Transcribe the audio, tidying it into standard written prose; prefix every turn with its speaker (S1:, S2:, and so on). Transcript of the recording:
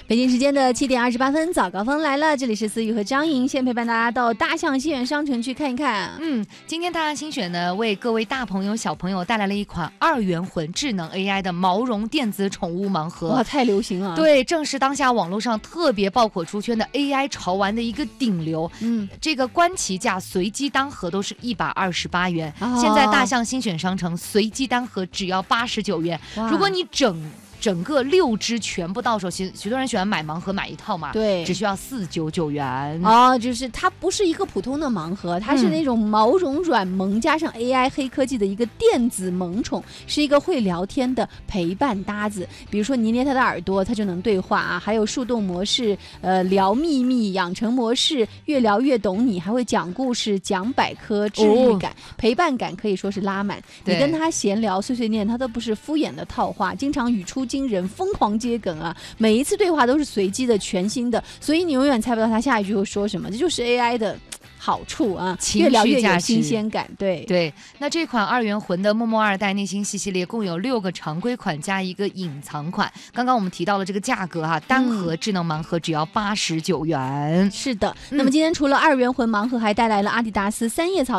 S1: 北京时间的7点28分，早高峰来了，这里是思雨和张莹，先陪伴大家到大象新源商城去看一看。
S2: 今天大象新选呢，为各位大朋友小朋友带来了一款2元魂智能 AI 的毛绒电子宠物盲盒。
S1: 哇，太流行了！
S2: 对，正是当下网络上特别爆火出圈的 AI 潮玩的一个顶流。这个官旗价随机单盒都是128元，现在大象新选商城随机单盒只要89元。如果你整个6只全部到手，许多人喜欢买盲盒买一套嘛，
S1: 对，
S2: 只需要499元。
S1: 就是它不是一个普通的盲盒，它是那种毛绒软萌加上 AI 黑科技的一个电子萌宠，是一个会聊天的陪伴搭子。比如说你捏它的耳朵，它就能对话啊，还有树洞模式、聊秘密、养成模式，越聊越懂你，还会讲故事、讲百科，治愈感、陪伴感可以说是拉满。你跟他闲聊碎碎念，他都不是敷衍的套话，经常语出惊人，疯狂接梗啊！每一次对话都是随机的、全新的，所以你永远猜不到他下一句会说什么。这就是 AI 的好处啊，越聊越有新鲜感。对，
S2: 那这款2元魂的默默2代内心戏系列共有6个常规款加一个隐藏款。刚刚我们提到了这个价格单盒智能盲盒只要89元。
S1: 是的，那么今天除了2元魂盲盒，还带来了阿迪达斯3叶草